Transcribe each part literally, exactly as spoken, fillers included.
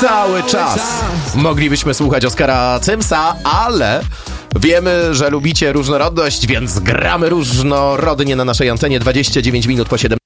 Cały czas moglibyśmy słuchać Oskara Cymsa, ale wiemy, że lubicie różnorodność, więc gramy różnorodnie na naszej antenie. dwadzieścia dziewięć minut po siedem.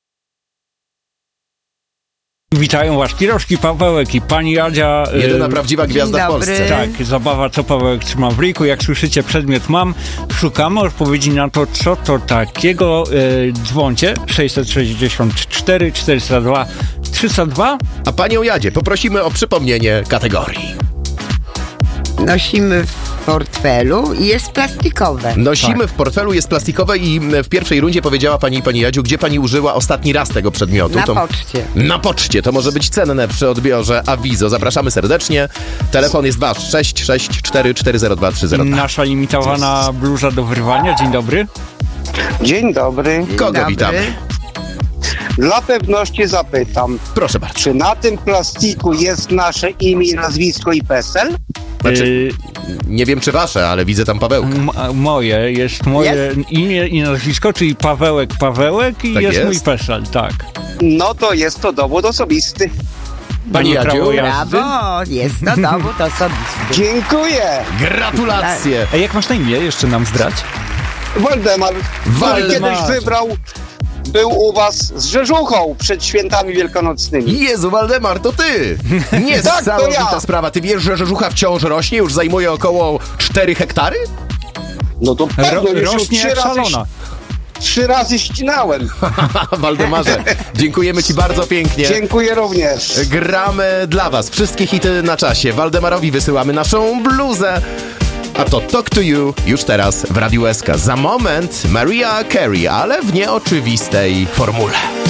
Witają was Kiroszki, Pawełek i pani Jadzia. Jedyna prawdziwa gwiazda w Polsce. Tak, zabawa co Pawełek trzyma w ryjku. Jak słyszycie, przedmiot mam. Szukamy odpowiedzi na to, co to takiego. Yy, dzwoncie sześćset sześćdziesiąt cztery czterysta dwa trzysta dwa. A panią Jadzie poprosimy o przypomnienie kategorii. Nosimy w portfelu i jest plastikowe. Nosimy Tak. w portfelu, jest plastikowe i w pierwszej rundzie powiedziała pani, pani Jadziu, gdzie pani użyła ostatni raz tego przedmiotu. Na to... poczcie. Na poczcie. To może być cenne przy odbiorze awizo. Zapraszamy serdecznie. Telefon jest wasz. sześć sześć cztery cztery zero dwa trzy zero dwa. Nasza limitowana bluza do wyrwania. Dzień dobry. Dzień dobry. Kogo Dobry. witamy? Dla pewności zapytam, Proszę bardzo. czy na tym plastiku jest nasze imię, nazwisko i PESEL? Znaczy, Yy, nie wiem czy wasze, ale widzę tam Pawełka. m- moje, jest moje Jest? imię i nazwisko, czyli Pawełek Pawełek i Tak jest, jest? mój PESEL, tak. No to jest to dowód osobisty. Pani Mamy prawo Jadziu, jazdy. Brawo, jest to dowód osobisty. Dziękuję. gratulacje. A jak masz na imię? Jeszcze nam zdrać. Waldemar, który Waldemar. kiedyś wybrał, był u was z Rzeżuchą przed świętami wielkanocnymi. Jezu, Waldemar, to ty! Niesamowita to ja. sprawa. Ty wiesz, że Rzeżucha wciąż rośnie? Już zajmuje około cztery hektary? No to Ro- pewno już ją rośnie trzy jak razy, szalona. trzy razy ścinałem. Waldemarze, dziękujemy ci bardzo pięknie. Dziękuję również. Gramy dla was. Wszystkie hity na czasie. Waldemarowi wysyłamy naszą bluzę. A to Talk to You już teraz w Radiu S K. Za moment Mariah Carey, ale w nieoczywistej formule.